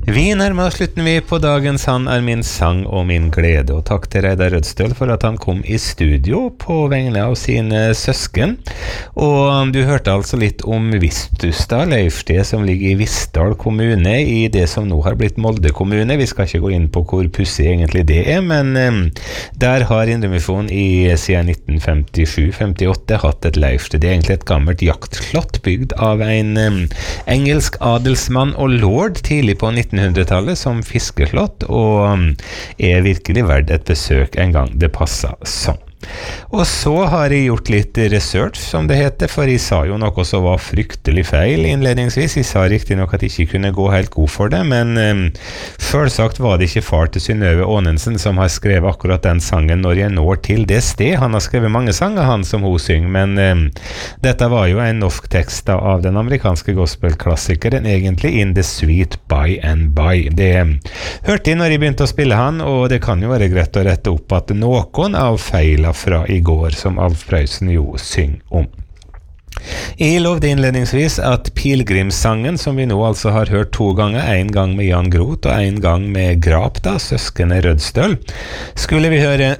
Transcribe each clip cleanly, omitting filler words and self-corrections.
Vi nærmer oss slutten vi på dagens Han min sang og min glede, og takk til Reidar Rødstøl for at han kom i studio på vegne av sine søsken. Og du hørte altså litt om Vistustad, leirsted som ligger i Vistdal kommune, i det som nå har blitt Molde kommune. Vi skal ikke gå inn på hvor pussig egentlig det men der har Indremisjonen siden 1957-58 hatt et leirsted. Det egentlig et gammelt jaktslott bygd av en engelsk adelsmann og lord tidlig på 1900-tallet som fiskeslott, og virkelig verdt et besøk en gang det passer sånn. Og så har jeg gjort litt research, som det heter, for jeg sa jo noe som var fryktelig feil innledningsvis. Jeg sa riktig nok at jeg ikke kunne gå helt god for det, men selvsagt var det ikke far til Synnøve Aanensen som har skrevet akkurat den sangen Når jeg når til det sted. Han har skrevet mange sanger, han som hun synger, men dette var jo en norsk tekst av den amerikanske gospelklassikeren, egentlig In the Sweet By and By. Det hørte jeg når jeg begynte å spille han, og det kan jo være greit å rette opp at noen av feilene fra i går, som Alf Prøysen jo synger om. Jeg lovde innledningsvis at Pilgrimssangen, som vi nå altså har hørt 2 ganger, en gang med Jan Groth og en gang med Grap, søskene Rødstøl, skulle vi høre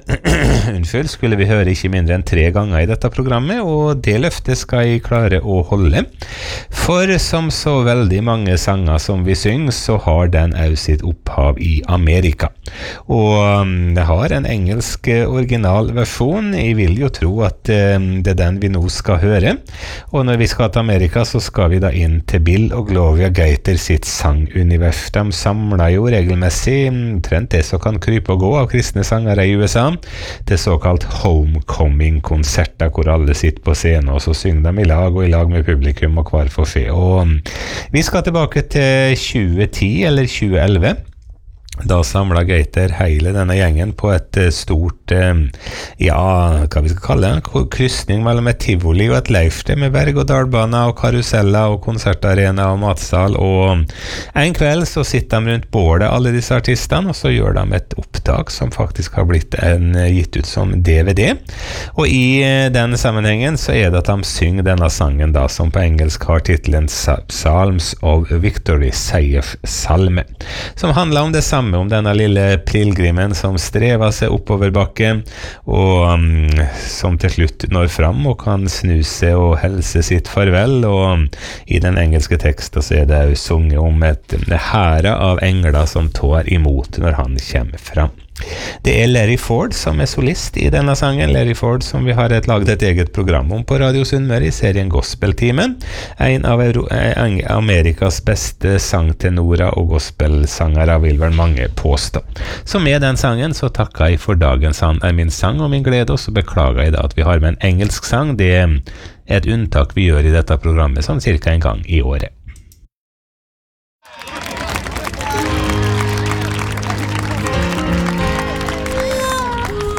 ikke mindre enn 3 ganger i dette programmet, og det løftet skal jeg klare å holde. For som så veldig mange sanger som vi synger, så har den også sitt opphav i Amerika. Og det har en engelsk originalversjon. Jeg vil jo tro at det den vi nå skal høre. Og når vi skal til Amerika, så skal vi da inn til Bill og Gloria Gaynor sitt sangunivers. De samler jo regelmessig trent det som kan krype og gå av kristne sangere i USA, til såkalt homecoming-konserter, hvor alle sitter på scenen, og så synger de i lag og i lag med publikum og hver for seg. Og vi skal tilbake til 2010 eller 2011. Da samlet Gaynor hele denne gjengen på et stort, hva vi skal kalle det, kryssning mellom et tivoli og et leirsted med berg- og dalbaner og karuseller og konsertarena og matsal, og en kveld så sitter de rundt bålet, alle disse artistene, og så gjør de et opptak som faktisk har blitt gitt ut som DVD, og i den sammenhengen så det at de synger denne sangen da, som på engelsk har titelen Psalms of Victory, seierssalme, som handler om det samme, om denne lille pilgrimen som strever seg oppover bakken, og som til slutt når fram og kan snuse og helse sitt farvel, og i den engelske teksten så det jo sunget om et hære av engler som tar imot når han kommer fram. Det Larry Ford som solist i denne sangen, Larry Ford som vi har laget et eget program om på Radio Sunnmøre i serien Gospeltimen, en av Amerikas beste sangtenorer og gospelsangere vil vel mange påstå. Så med den sangen så takker jeg for dagens Han min sang og min glede, og så beklager jeg da at vi har med en engelsk sang. Det et unntak vi gjør i dette programmet sånn cirka en gang i året.